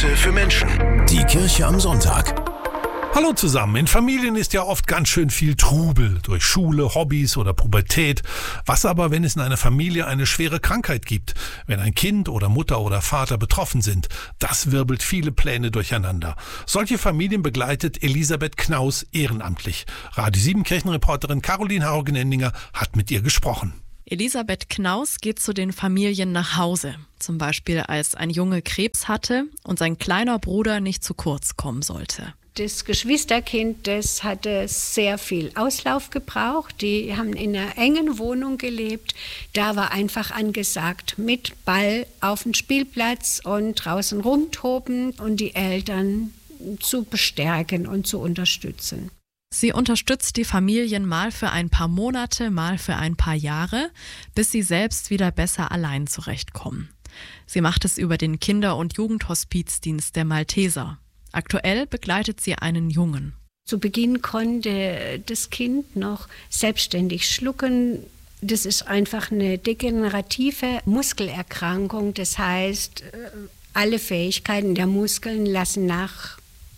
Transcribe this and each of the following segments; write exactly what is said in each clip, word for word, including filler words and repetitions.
Messe für Menschen. Die Kirche am Sonntag. Hallo zusammen. In Familien ist ja oft ganz schön viel Trubel durch Schule, Hobbys oder Pubertät. Was aber, wenn es in einer Familie eine schwere Krankheit gibt? Wenn ein Kind oder Mutter oder Vater betroffen sind? Das wirbelt viele Pläne durcheinander. Solche Familien begleitet Elisabeth Knaus ehrenamtlich. Radio sieben Kirchenreporterin Caroline Haugen-Endinger hat mit ihr gesprochen. Elisabeth Knaus geht zu den Familien nach Hause. Zum Beispiel, als ein Junge Krebs hatte und sein kleiner Bruder nicht zu kurz kommen sollte. Das Geschwisterkind, das hatte sehr viel Auslauf gebraucht. Die haben in einer engen Wohnung gelebt. Da war einfach angesagt, mit Ball auf den Spielplatz und draußen rumtoben und die Eltern zu bestärken und zu unterstützen. Sie unterstützt die Familien mal für ein paar Monate, mal für ein paar Jahre, bis sie selbst wieder besser allein zurechtkommen. Sie macht es über den Kinder- und Jugendhospizdienst der Malteser. Aktuell begleitet sie einen Jungen. Zu Beginn konnte das Kind noch selbstständig schlucken. Das ist einfach eine degenerative Muskelerkrankung. Das heißt, alle Fähigkeiten der Muskeln lassen nach.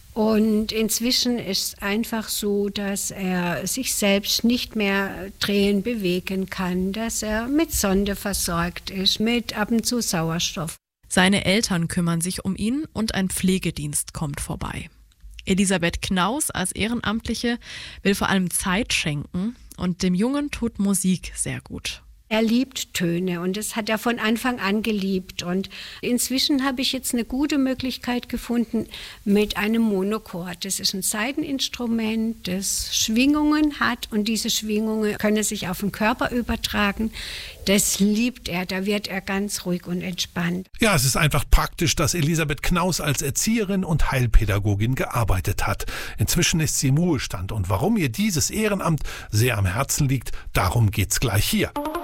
Und inzwischen ist es einfach so, dass er sich selbst nicht mehr drehen, bewegen kann, dass er mit Sonde versorgt ist, mit ab und zu Sauerstoff. Seine Eltern kümmern sich um ihn und ein Pflegedienst kommt vorbei. Elisabeth Knaus als Ehrenamtliche will vor allem Zeit schenken und dem Jungen tut Musik sehr gut. Er liebt Töne und das hat er von Anfang an geliebt. Und inzwischen habe ich jetzt eine gute Möglichkeit gefunden mit einem Monochord. Das ist ein Saiteninstrument, das Schwingungen hat und diese Schwingungen können sich auf den Körper übertragen. Das liebt er, da wird er ganz ruhig und entspannt. Ja, es ist einfach praktisch, dass Elisabeth Knaus als Erzieherin und Heilpädagogin gearbeitet hat. Inzwischen ist sie im Ruhestand und warum ihr dieses Ehrenamt sehr am Herzen liegt, darum geht's gleich hier.